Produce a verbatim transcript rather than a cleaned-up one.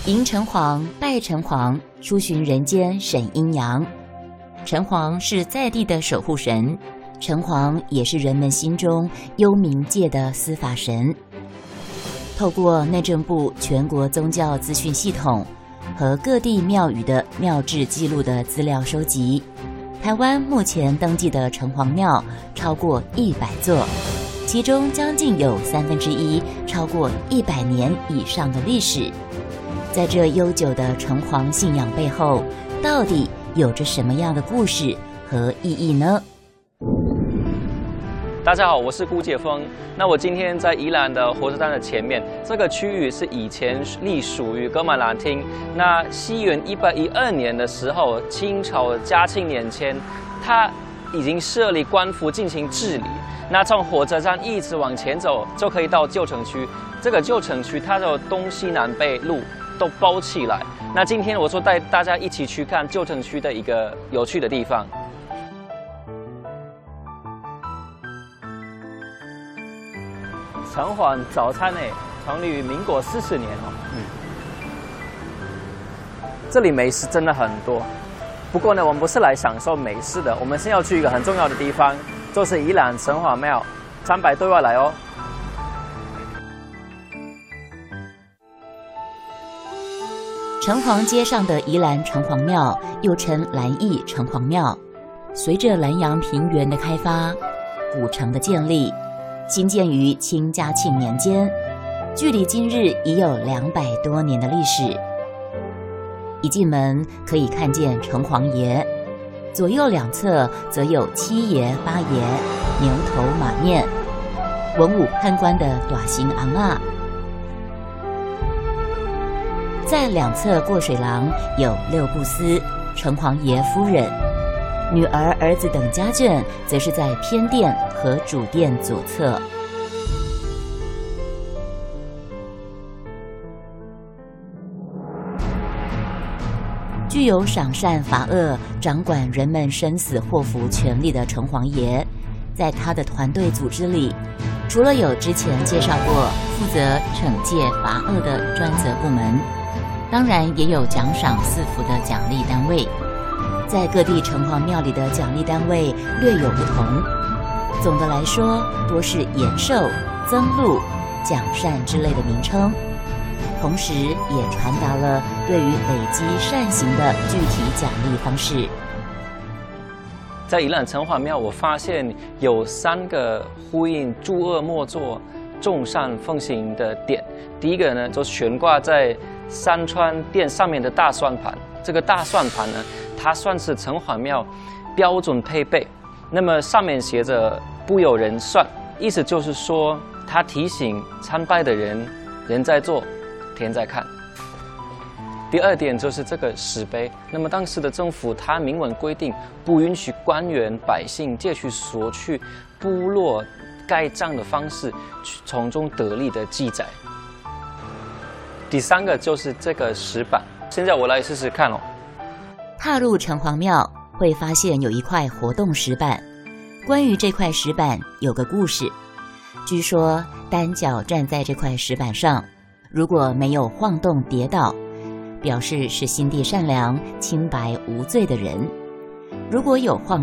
迎城隍、拜城隍，出巡人间审阴阳。城隍是在地的守护神，城隍也是人们心中幽冥界的司法神。透过内政部全国宗教资讯系统和各地庙宇的庙志记录的资料收集，台湾目前登记的城隍庙超过一百座，其中将近有三分之一超过一百年以上的历史。在这悠久的城隍信仰背后，到底有着什么样的故事和意义呢？ 大家好，我是顾介峰。那我今天在宜兰的火车站的前面，这个区域是以前隶属于噶玛兰厅。那西元一八一二年的时候，清朝嘉庆年间，它已经设立官府进行治理。那从火车站一直往前走，就可以到旧城区。这个旧城区它的东西南北路都包起来。那今天我说带大家一起去看旧城区的一个有趣的地方。城隍早餐呢，成立于民国四十年哦。嗯，这里美食真的很多，不过呢，我们不是来享受美食的，我们是要去一个很重要的地方，就是宜兰城隍庙，参拜对外来哦。 城隍街上的宜兰城隍庙，又称兰义城隍庙，随着兰阳平原的开发，古城的建立，兴建于清嘉庆年间，距离今日已有两百多年的历史。一进门可以看见城隍爷，左右两侧则有七爷、八爷、牛头马面、文武判官的短形昂嬷。在两侧过水廊有六步司、城隍爷夫人、女儿、儿子等家眷，则是在偏殿和主殿左侧。具有赏善罚恶、掌管人们生死祸福权力的城隍爷，在他的团队组织里，除了有之前介绍过负责惩戒罚恶的专责部门，当然也有奖赏赐福的奖励单位。在各地城隍庙里的奖励单位略有不同，总的来说多是延寿、增禄、奖善之类的名称，同时也传达了对于累积善行的具体奖励方式。 在宜兰城隍庙，我发现有三个呼应诸恶莫作、众善奉行的点。第一个呢，就悬挂在山川殿上面的大算盘。这个大算盘呢，它算是城隍庙标准配备。那么上面写着“不有人算”，意思就是说，它提醒参拜的人，人在做，天在看。第二点就是这个石碑。那么当时的政府它明文规定，不允许官员、百姓借去索取部落盖章的方式，从中得利的记载。第三个就是这个石板。现在我来试试看哦。 踏入城隍庙会发现有一块活动石板，关于这块石板有个故事。据说单脚站在这块石板上，如果没有晃动跌倒，表示是心地善良、清白无罪的人；如果有晃